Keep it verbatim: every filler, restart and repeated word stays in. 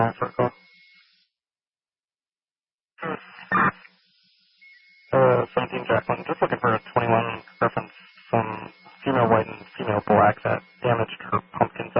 circle. Uh, seventeen Jacqueline, just looking for a twenty-one reference, some female white and female black that damaged her pumpkin